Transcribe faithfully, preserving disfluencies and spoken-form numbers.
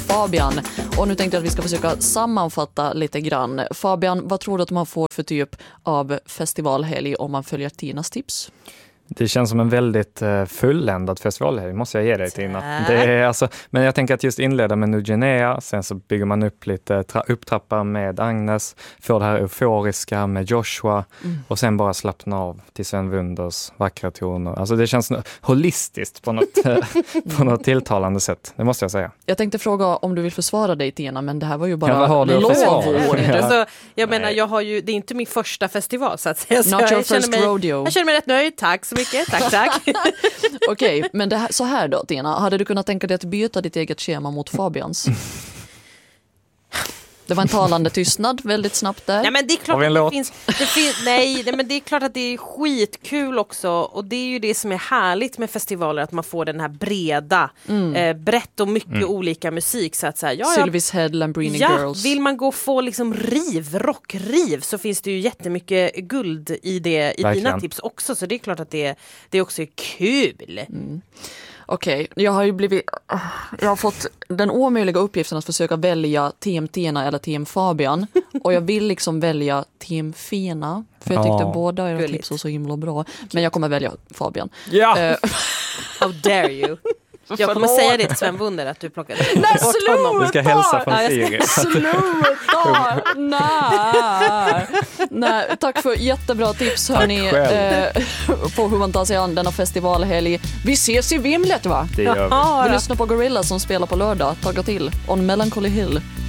Fabian. Och nu tänkte jag att vi ska försöka sammanfatta lite grann. Fabian, vad tror du att man får för typ av festivalhelg om man följer Tinas tips? Det känns som en väldigt uh, fulländad festivalhelg, måste jag ge dig, Tina. Det är alltså, men jag tänker att just inleda med Nugenea, sen så bygger man upp lite tra- upptrappar med Agnes, får det här euforiska med Joshua mm. och sen bara slappna av till Sven Wunders vackra toner. Alltså det känns holistiskt på något, på något tilltalande sätt, det måste jag säga. Jag tänkte fråga om du vill försvara dig, Tina, men det här var ju bara ja, lovord. Ja. Alltså, jag menar, jag har ju, det är inte min första festival så att säga. Så Not jag, your jag, känner first mig, rodeo. jag känner mig rätt nöjd, tack så mycket, tack, tack. Okej, okay, men det här, så här då, Tina. Hade du kunnat tänka dig att byta ditt eget schema mot Fabians? Det var en talande tystnad väldigt snabbt där. Nej, men det är klart att det finns, det finns nej, nej, men det är klart att det är skitkul också, och det är ju det som är härligt med festivaler, att man får den här breda mm. eh, brett och mycket mm. olika musik så att säga. Ja, Sylvis Head, Lambrini ja, Girls. Vill man gå och få liksom riv, rockriv, så finns det ju jättemycket guld i det i Verkligen. dina tips också, så det är klart att det, det också är kul. Mm. Okej, okay, jag har ju blivit jag har fått den omöjliga uppgiften att försöka välja Team Tina eller Team Fabian, och jag vill liksom välja Team Fina, för jag tyckte oh. båda era tips var så himla bra, men jag kommer välja Fabian. Ja. Uh, How dare you? Jag kommer säga det till Sven Wunder att du plockade bort honom. Du ska hälsa från Siri. Sluta! Nej. Nej, tack för jättebra tips hörni, eh, på hur man tar sig an denna festivalhelg. Vi ses i Vimlet, va? Det gör vi. Du lyssnar på Gorilla som spelar på lördag. Tagga till On Melancholy Hill.